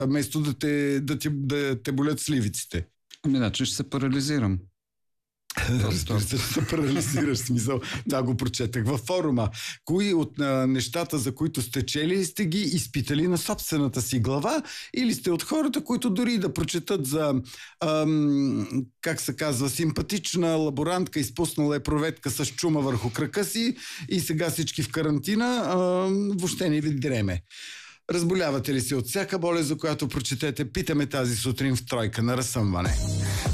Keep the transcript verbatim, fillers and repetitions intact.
вместо да те, да те, да те болят сливиците. Ами, иначе ще се парализирам. Разбира се, ще се парализираш, смисъл. Това го прочетах във форума. Кои от а, нещата, за които сте чели, сте ги изпитали на собствената си глава, или сте от хората, които дори да прочетат за ам, как се казва, симпатична лаборантка, изпуснала е проветка с чума върху крака си и сега всички в карантина, ам, въобще не ви дреме. Разболявате ли се от всяка болест, за която прочетете? Питаме тази сутрин в тройка на разсъмване.